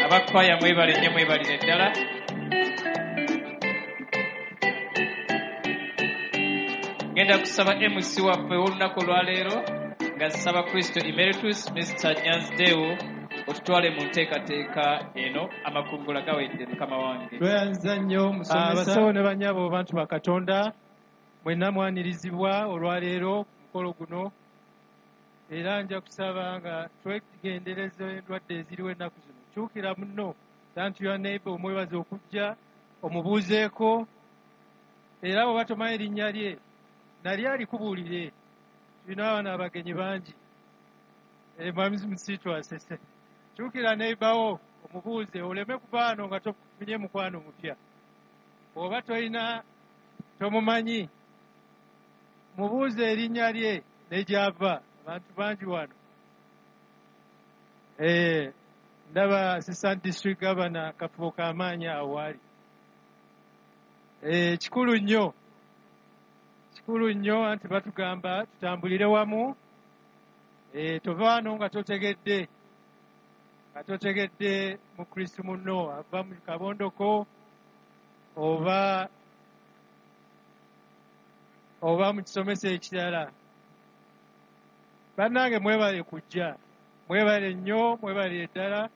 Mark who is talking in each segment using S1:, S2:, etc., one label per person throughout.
S1: abakwaya mwebale nnyo mwebalire ddala. Ngenda kusaba MC waffe w'olunaku olwaleero nga nsaba Kristo Emeritus Mr. Nyanzidewo otutwale mu nteekateeka eno. Amakungula gawedde mukama wange.
S2: Tweyanza nnyo musomesa. Abasawo ne banyabo bantu ba Katonda mwenna mwanirizibwa olwaleero ku mukolo guno, era nja kusaba nga twegendereza endwadde eziriwo ennaku zino. Kyukira muno tantu ya neighbor omwebaza okujja omubuuzeeko, era bw'oba tomanyi erinnya lye nali alikubuulire. Tulina abaana abagenyi bangi, mwami musiitu asese. Kyukira neighbor omubuuze, oleme kuba wano nga tofunye mukwano mupya. Oba tolina tomumanyi, mubuuze erinnya lye ne gy'ava. Abantu bangi wano. Ndaba Assistant District Governor Kafubo Kamaanya awaali. Kikulu nnyo anti batugamba tutambulire wamu. Tova wano nga totegedde mu Kristo munno ava mu kabondoko oba mu kisomesa ekirala. Bannange mwebale kujja, mwebale nnyo, mwebale ddala.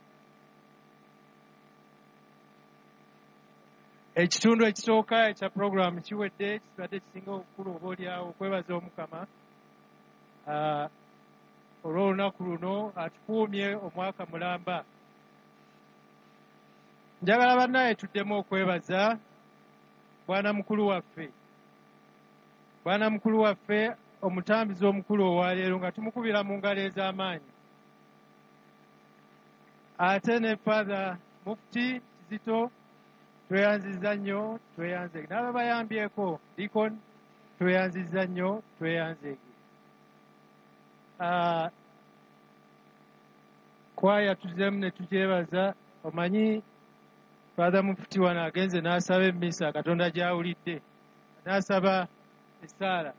S2: Ekitundu ekisooka ekya program kiwedde, kibadde kisinga obukulu obaolyawo okwebaza Omukama olw'olunaku luno atukuumye omwaka mulamba. Njagala bannaye tuddemu okwebaza Bwana mukulu waffe omutambuzi omukulu owaleero nga tumukubira mu ngalo ez'amaanyi. Ate ne Father Mufti Kizito tweyanziza nnyo, tweyanzege. N'aba bayambyeko Deacon tweyanziza nnyo, tweyanzege. Kwaya tuzzemu ne tugyebaza. Omanyi Father Mufti wano agenze n'asaba emmisa, Katonda gy'awulidde, n'asaba essaala.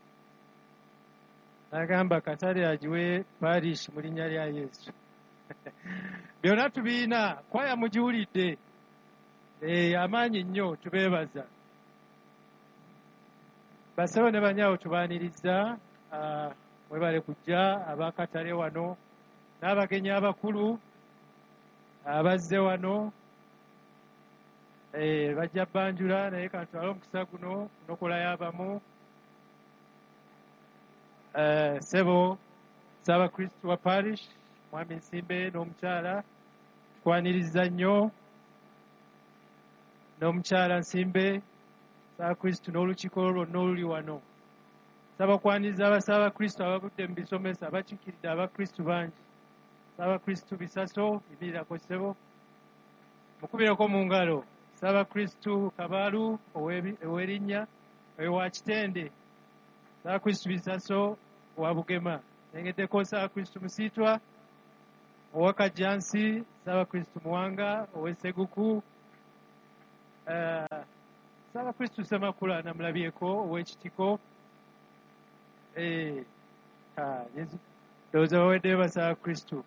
S2: Agamba Katale agiwe parish mu linnya lya Yesu. Byonna tubiina, kwaya mugiwulidde. Amaanyi nnyo, tubeebaza. Basawo ne banyawo tubaaniriza, mwebale kujja abakatale wano, n'abagenyi abakulu abazze wano. Bajja banjula naye kantwale omukisa guno nokolayo abamu. Sebo Ssaabakristu wa parish Mwami Nsimbe n'omukyala tukwaniriza nnyo, n'omukyala Nsimbe Ssaabakristu n'olukiiko lwonna oluli wano. Saba kwaniriza Abassaabakristu abavudde mu bisomesa abakiikiridde Abakristu bangi. Ssaabakristu Bisaso imirirako Sebo, mukubireko mu ngalo. Ssaabakristu Kabaalu ow'erinnya owa Kitende, Ssaabakristu Bisaso owa Bugema, nengeddeko Ssaabakristu Musiitwa owa Kajjansi, Ssaabakristu Muwanga ow'Esseguku, Ssaabakristu Ssemakula namulabyeko ow'Ekitiko. Ndowooza baweddeyo Bassaabakristu.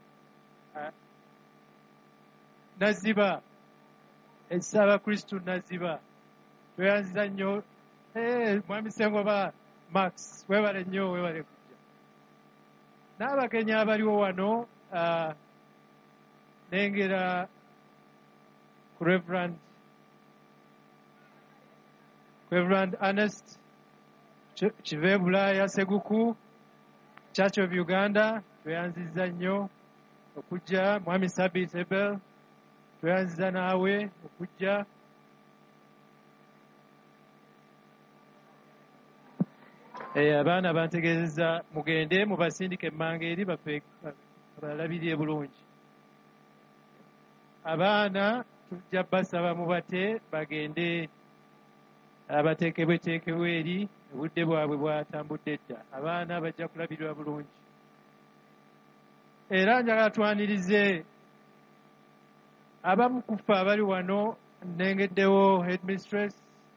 S2: Naziba, Ssaabakristu Naziba tweyanziza nnyo. Mwami Sengoba Max weebale nnyo, weebale kujja. N'abagenyi abaliwo wano nengera ku Reverend Ernest Kiveebulaya Seguku, Church of Uganda tweyanziza nnyo okujja. Mwami Sabit Ebel tweyanziza naawe okujja. Abaana bantegeezezza mugende mubasindike emmanga eri balabirire bulungi. Abaana tujja basaba mubate bagende abateekebweteekebwa eri, obudde bwabwe bwatambudde dda. Abaana bajja kulabirwa bulungi. Era njagala twanirize abamu ku ffe abali wano. Nengeddewo Headmistress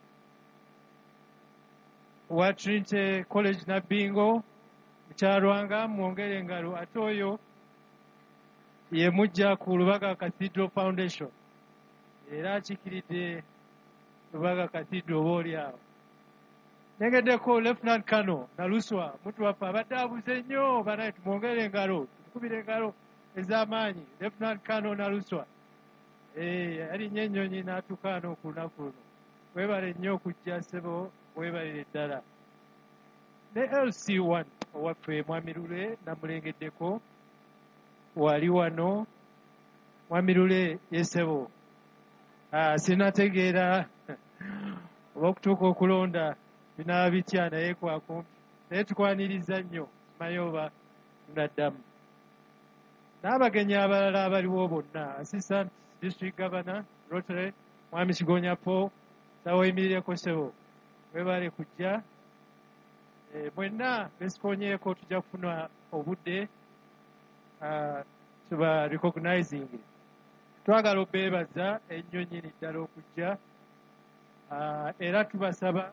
S2: wa Trinity College Nabbingo, Mukyalwanga mwongere engalo. Ate oyo ye mujja ku Lubaga Cathedral Foundation era akikiridde Lubaga Cathedral oba oli awo. Nengeddeko Lieutenant Colonel Naluswa muntu waffe abadde abuze nnyo banaye tumwongere engalo tumukubire engalo ez'amaanyi. Lieutenant Colonel Naluswa alinnyo ennyonyi n'atukaana ku lunaku luno. Weebale nnyo okujja ssebo weebalire ddala. Ne LC1 owaffe Mwami Lule namulengeddeko wali wano. Mwami Lule yesebo sinategeera oba okutuuka okulonda binaaba bitya naye kwakumpi naye tukwaniriza nnyo simanyi oba tunaddamu. N'abagenyi abalala abaliwo bonna Assistant District Governor Rotary Mwami Kigonya Paul saweyimirireko ssebo webale kujja. Mwenna besikonyeeko tujja kufuna obudde tuba recognizing. Twagala obeebaza ennyo nnyini ddala okujja era tubasaba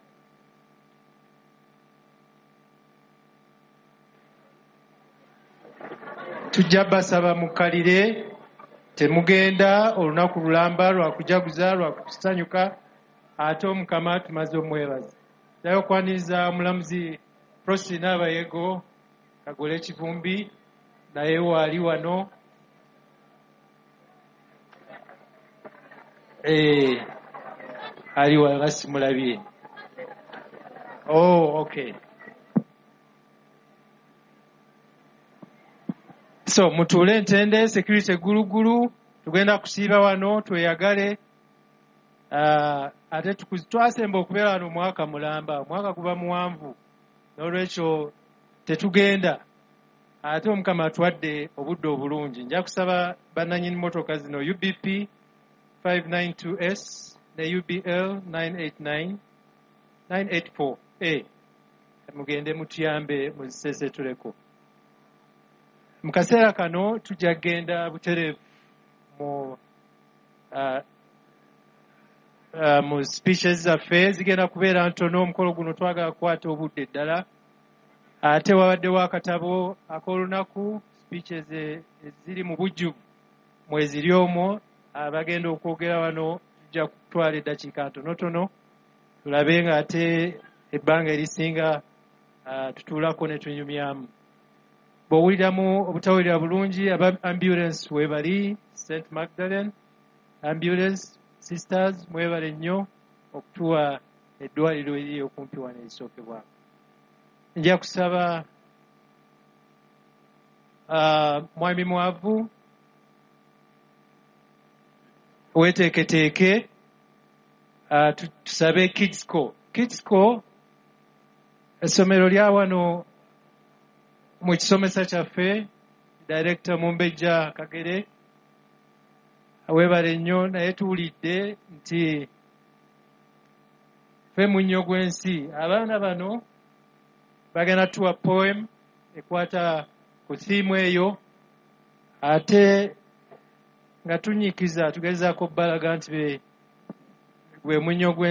S2: tujja basaba mukkalire temugenda olunaku lulamba lwakujaguza lwakusanyuka ate Omukama tumaze omwebaza. Ddayo okwaniriza omulamuzi Prosy Nabayego Kagole Kivumbi naye waali wano. Ali wano simulabye. Okay. So mutuule ntende security gulugulu tugenda kusiiba wano tweyagale. Ate twasemba okubeera wano omwaka mulamba omwaka guba muwanvu n'olwekyo tetugenda. Ate Omukama atwadde obudde obulungi. Nja kusaba bannannyini motoka zino UBP 592S ne UBL 984A mugende mutuyambe muzisesetuleko. Mu kaseera kano tujja kgenda butereevu mu speeches zaffe zigenda kubeera ntono. Omukolo guno twagala kukwata obudde ddala. Ate wabaddewo akatabo ak'olunaku speeches eziri mu bujjuvu mweziri omwo. Abagenda okwogera wano tujja kutwala eddakiika ntonotono tulabe nga ate ebbanga erisinga tutuulako ne tunyumyamu. Bw'owuliramu obutawulira bulungi aba ambulance webali St. Magdalene ambulance sisters mwebale nnyo okutuwa eddwaliro eriri okumpi wano erisookebwako. Nja kusaba Mwami Mwavu weteeketeeke tusabe Kidsco essomero lya wano mu kisomesa kyaffe Director Mumbejja Kagere weebale nnyo naye tuwulidde nti ffe munnyo gw'ensi abaana bano bagenda tuwa poem ekwata ku theme eyo ate nga tunyikiza tugezaako balaga nti gwe munnyo gw'ensi